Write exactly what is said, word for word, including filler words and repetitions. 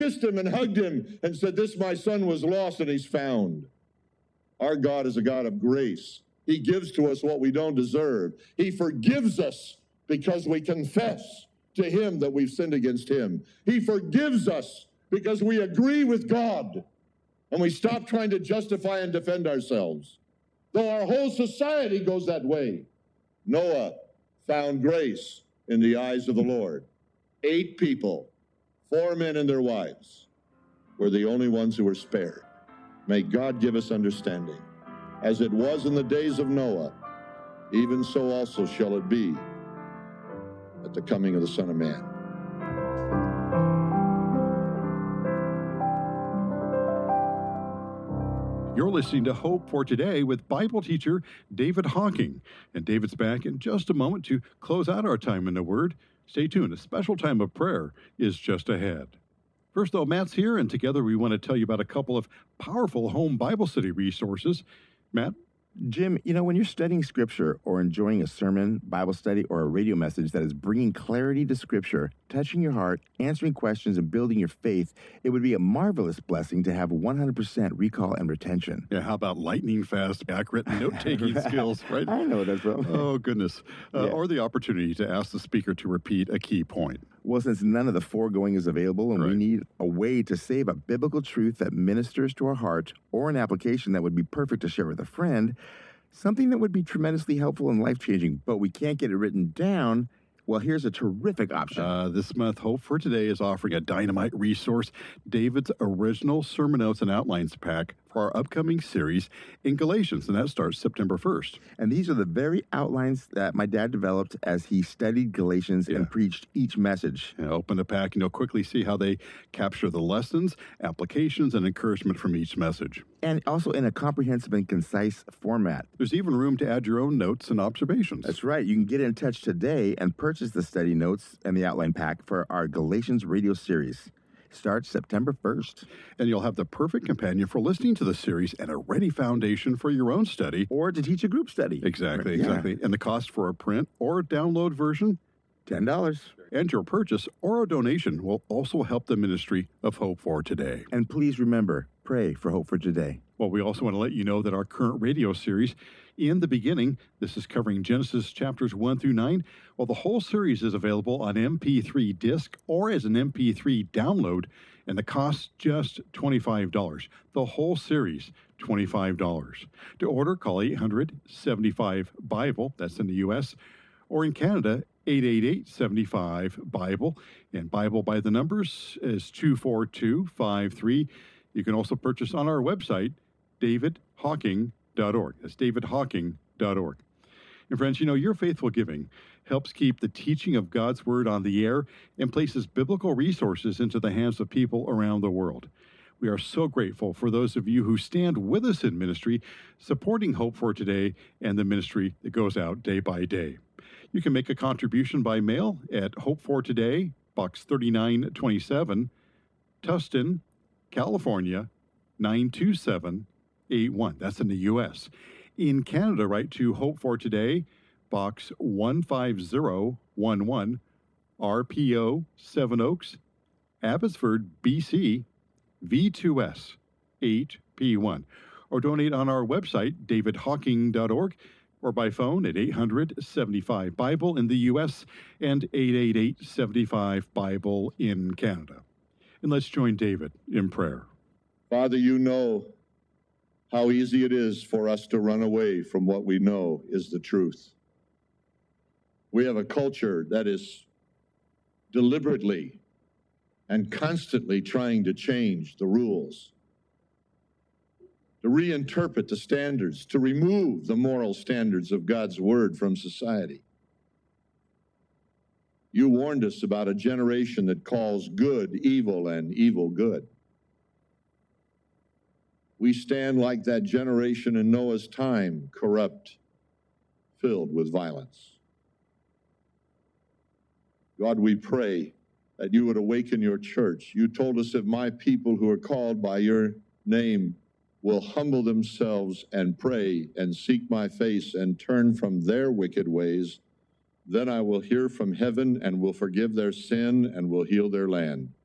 kissed him and hugged him and said, "This my son was lost and he's found." Our God is a God of grace. He gives to us what we don't deserve. He forgives us because we confess to him that we've sinned against him. He forgives us because we agree with God and we stop trying to justify and defend ourselves. Though our whole society goes that way, Noah found grace in the eyes of the Lord. Eight people, four men and their wives, were the only ones who were spared. May God give us understanding. As it was in the days of Noah, even so also shall it be at the coming of the Son of Man. You're listening to Hope for Today with Bible teacher David Hocking. And David's back in just a moment to close out our time in the Word. Stay tuned. A special time of prayer is just ahead. First, though, Matt's here, and together we want to tell you about a couple of powerful home Bible study resources. Matt? Jim, you know, when you're studying Scripture or enjoying a sermon, Bible study, or a radio message that is bringing clarity to Scripture, touching your heart, answering questions, and building your faith, it would be a marvelous blessing to have one hundred percent recall and retention. Yeah, how about lightning fast, accurate note-taking skills, right? I know that's right. Oh, goodness. Uh, Yeah. Or the opportunity to ask the speaker to repeat a key point. Well, since none of the foregoing is available and we Right. need a way to save a biblical truth that ministers to our heart or an application that would be perfect to share with a friend, something that would be tremendously helpful and life-changing, but we can't get it written down, well, here's a terrific option. Uh, this month, Hope for Today is offering a dynamite resource, David's original sermon notes and outlines pack for our upcoming series in Galatians, and that starts September first. And these are the very outlines that my dad developed as he studied Galatians Yeah. and preached each message. You know, open the pack and you'll quickly see how they capture the lessons, applications, and encouragement from each message. And also in a comprehensive and concise format. There's even room to add your own notes and observations. That's right. You can get in touch today and purchase the study notes and the outline pack for our Galatians radio series. Starts September first. And you'll have the perfect companion for listening to the series and a ready foundation for your own study. Or to teach a group study. Exactly, Yeah. exactly. And the cost for a print or download version ten dollars. and your purchase or a donation will also help the ministry of Hope for Today. And please remember, pray for Hope for Today. Well, we also want to let you know that our current radio series, In the Beginning, this is covering Genesis chapters one through nine. Well, the whole series is available on M P three disc or as an M P three download, and the cost just twenty-five dollars. The whole series, twenty-five dollars. To order, call eight hundred, seventy-five, BIBLE, that's in the U S, or in Canada, eight eight eight, seven five, BIBLE. And Bible by the numbers is two four two five three. You can also purchase on our website, david hocking dot org. That's david hocking dot org. And friends, you know, your faithful giving helps keep the teaching of God's Word on the air and places biblical resources into the hands of people around the world. We are so grateful for those of you who stand with us in ministry, supporting Hope for Today and the ministry that goes out day by day. You can make a contribution by mail at Hope for Today, Box thirty-nine twenty-seven, Tustin, California, nine two seven eight one. That's in the U S. In Canada, write to Hope for Today, Box one five zero one one, R P O, Seven Oaks, Abbotsford, B C, V two S eight P one. Or donate on our website, david hocking dot org, or by phone at eight hundred, seventy-five, BIBLE in the U S and eight eight eight, seven five, BIBLE in Canada. And let's join David in prayer. Father, you know how easy it is for us to run away from what we know is the truth. We have a culture that is deliberately and constantly trying to change the rules, to reinterpret the standards, to remove the moral standards of God's Word from society. You warned us about a generation that calls good evil and evil good. We stand like that generation in Noah's time, corrupt, filled with violence. God, we pray that you would awaken your church. You told us, if my people who are called by your name will humble themselves and pray and seek my face and turn from their wicked ways, then I will hear from heaven and will forgive their sin and will heal their land.